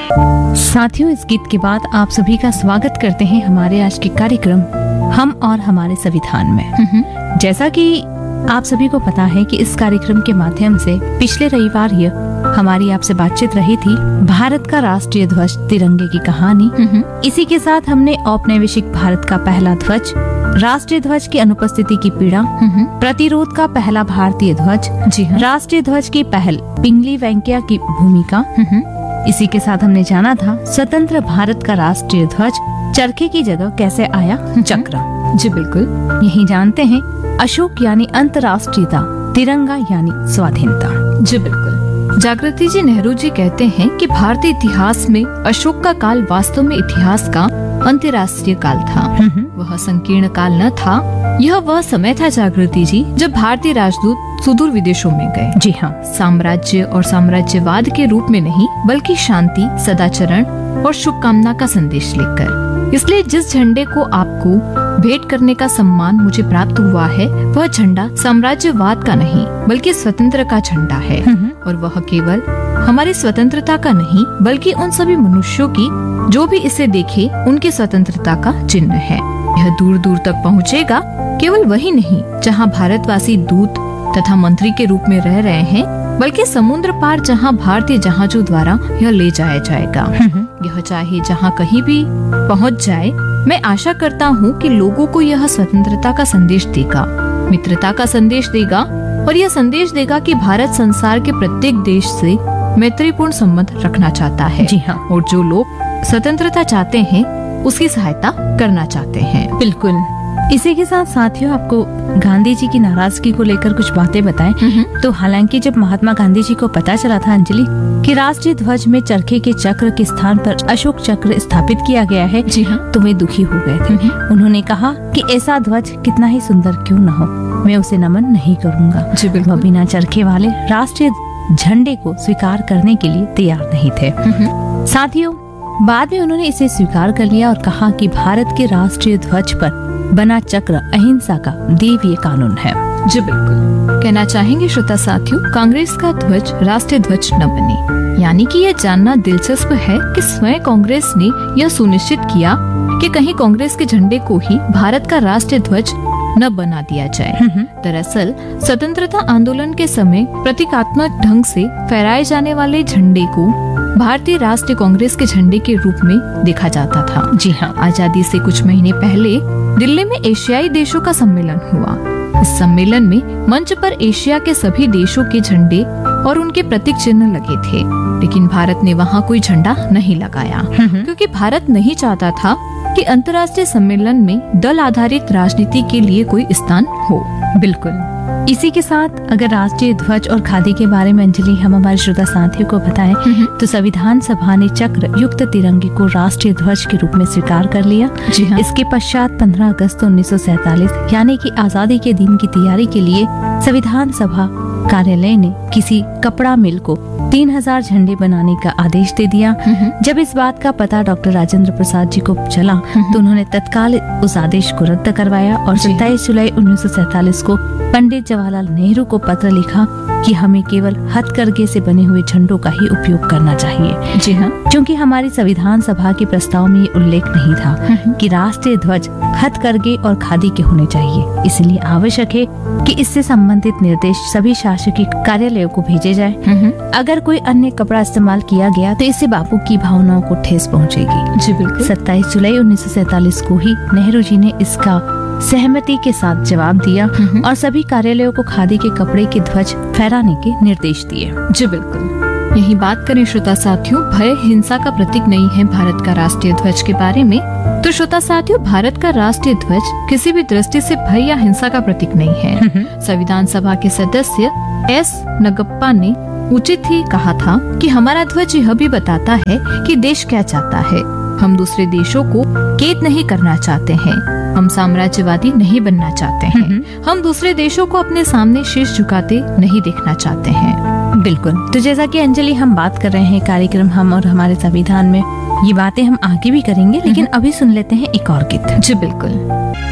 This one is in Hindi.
साथियों, इस गीत के बाद आप सभी का स्वागत करते हैं हमारे आज के कार्यक्रम हम और हमारे संविधान में। जैसा कि आप सभी को पता है कि इस कार्यक्रम के माध्यम से पिछले रविवार ही हमारी आपसे बातचीत रही थी भारत का राष्ट्रीय ध्वज तिरंगे की कहानी। इसी के साथ हमने औपनिवेशिक भारत का पहला ध्वज, राष्ट्रीय ध्वज की अनुपस्थिति की पीड़ा, प्रतिरोध का पहला भारतीय ध्वज, राष्ट्रीय ध्वज की पहल, पिंगली वेंकैया की भूमिका। इसी के साथ हमने जाना था स्वतंत्र भारत का राष्ट्रीय ध्वज चरखे की जगह कैसे आया चक्र। जी बिल्कुल। यही जानते हैं अशोक यानी अंतर्राष्ट्रीयता, तिरंगा यानी स्वाधीनता। जी बिल्कुल। जागृति जी नेहरू जी कहते हैं कि भारतीय इतिहास में अशोक का काल वास्तव में इतिहास का अंतर्राष्ट्रीय काल था। वह संकीर्ण काल न था, यह वह समय था जागृति जी जब भारतीय राजदूत सुदूर विदेशों में गए। जी हाँ, साम्राज्य और साम्राज्यवाद के रूप में नहीं, बल्कि शांति, सदाचरण और शुभकामना का संदेश लेकर। इसलिए जिस झंडे को आपको भेंट करने का सम्मान मुझे प्राप्त हुआ है, वह झंडा साम्राज्यवाद का नहीं, बल्कि स्वतंत्र का झंडा है। और वह केवल हमारी स्वतंत्रता का नहीं, बल्कि उन सभी मनुष्यों की जो भी इसे देखे उनकी स्वतंत्रता का चिन्ह है। यह दूर दूर तक पहुँचेगा। केवल वही नहीं जहाँ भारतवासी दूत तथा मंत्री के रूप में रह रहे हैं, बल्कि समुद्र पार जहाँ भारतीय जहाजों द्वारा यह ले जाया जाएगा। यह चाहे जहाँ कहीं भी पहुँच जाए, मैं आशा करता हूँ कि लोगों को यह स्वतंत्रता का संदेश देगा, मित्रता का संदेश देगा, और यह संदेश देगा कि भारत संसार के प्रत्येक देश से मैत्रीपूर्ण संबंध रखना चाहता है। जी हाँ। और जो लोग स्वतंत्रता चाहते हैं उसकी सहायता करना चाहते हैं। बिल्कुल। इसी के साथ साथियों, आपको गांधी जी की नाराजगी को लेकर कुछ बातें बताएं। तो हालांकि जब महात्मा गांधी जी को पता चला था अंजलि कि राष्ट्रीय ध्वज में चरखे के चक्र के स्थान पर अशोक चक्र स्थापित किया गया है, जी हाँ, तो वे दुखी हो गए थे। उन्होंने कहा कि ऐसा ध्वज कितना ही सुंदर क्यों न हो, मैं उसे नमन नहीं करूँगा। वह बिना चरखे वाले राष्ट्रीय झंडे को स्वीकार करने के लिए तैयार नहीं थे। साथियों, बाद में उन्होंने इसे स्वीकार कर लिया और कहा कि भारत के राष्ट्रीय ध्वज पर बना चक्र अहिंसा का दैवीय कानून है। जी बिल्कुल। कहना चाहेंगे श्रोता साथियों, कांग्रेस का ध्वज राष्ट्रीय ध्वज न बने, यानी कि यह जानना दिलचस्प है कि स्वयं कांग्रेस ने यह सुनिश्चित किया कि कहीं कांग्रेस के झंडे को ही भारत का राष्ट्रीय ध्वज न बना दिया जाए। दरअसल स्वतंत्रता आंदोलन के समय प्रतीकात्मक ढंग से फहराए जाने वाले झंडे को भारतीय राष्ट्रीय कांग्रेस के झंडे के रूप में देखा जाता था। जी हाँ। आजादी से कुछ महीने पहले दिल्ली में एशियाई देशों का सम्मेलन हुआ। इस सम्मेलन में मंच पर एशिया के सभी देशों के झंडे और उनके प्रतीक चिन्ह लगे थे, लेकिन भारत ने वहाँ कोई झंडा नहीं लगाया, क्योंकि भारत नहीं चाहता था कि अंतर्राष्ट्रीय सम्मेलन में दल आधारित राजनीति के लिए कोई स्थान हो। बिल्कुल। इसी के साथ अगर राष्ट्रीय ध्वज और खादी के बारे में अंजलि हम हमारे श्रोता साथियों को बताएं, तो संविधान सभा ने चक्र युक्त तिरंगे को राष्ट्रीय ध्वज के रूप में स्वीकार कर लिया। जी हाँ। इसके पश्चात 15 अगस्त 1947 यानी कि आजादी के दिन की तैयारी के लिए संविधान सभा कार्यालय ने किसी कपड़ा मिल को 3000 झंडे बनाने का आदेश दे दिया। जब इस बात का पता डॉक्टर राजेंद्र प्रसाद जी को चला, तो उन्होंने तत्काल उस आदेश को रद्द करवाया और 27 जुलाई 1947 को पंडित जवाहरलाल नेहरू को पत्र लिखा कि हमें केवल हथकरघे से बने हुए झंडों का ही उपयोग करना चाहिए। जी हाँ। क्योंकि हमारी संविधान सभा के प्रस्ताव में ये उल्लेख नहीं था कि राष्ट्रीय ध्वज हथकरघे और खादी के होने चाहिए, इसलिए आवश्यक है कि इससे संबंधित निर्देश सभी शासकीय कार्यालयों को भेजे जाए। अगर कोई अन्य कपड़ा इस्तेमाल किया गया तो इससे बापू की भावनाओं को ठेस पहुंचेगी। जी बिल्कुल। 27 जुलाई 1947 को ही नेहरू जी ने इसका सहमति के साथ जवाब दिया और सभी कार्यालयों को खादी के कपड़े के ध्वज फहराने के निर्देश दिए। जी बिल्कुल। यही बात करें श्रोता साथियों, भय हिंसा का प्रतीक नहीं है भारत का राष्ट्रीय ध्वज के बारे में, तो श्रोता साथियों, भारत का राष्ट्रीय ध्वज किसी भी दृष्टि से भय या हिंसा का प्रतीक नहीं है। संविधान सभा के सदस्य एस नगप्पा ने उचित ही कहा था कि हमारा ध्वज यह भी बताता है कि देश क्या चाहता है। हम दूसरे देशों को कैद नहीं करना चाहते हैं, हम साम्राज्यवादी नहीं बनना चाहते हैं, हम दूसरे देशों को अपने सामने शीश झुकाते नहीं देखना चाहते हैं। बिल्कुल। तो जैसा कि अंजलि हम बात कर रहे हैं कार्यक्रम हम और हमारे संविधान में, ये बातें हम आगे भी करेंगे, लेकिन अभी सुन लेते हैं एक और गीत। जी बिल्कुल।